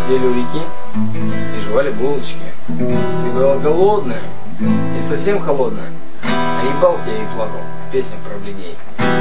сидели у реки и жевали булочки. Ты была голодная и совсем холодная, а ебал тебя и плакал. Песня про бледей.